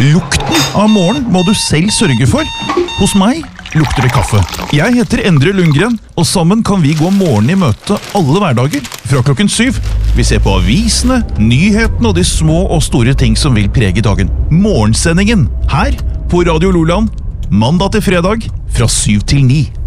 Lukten av morgen må du selv sørge for. Hos meg lukter det kaffe. Jeg heter Endre Lundgren, og sammen kan vi gå morgen i møte alle hverdager fra 7:00. Vi ser på avisene, nyhetene og de små og store ting som vil prege dagen. Morgensendingen her på Radio Loland, mandag til fredag fra 7 til 9.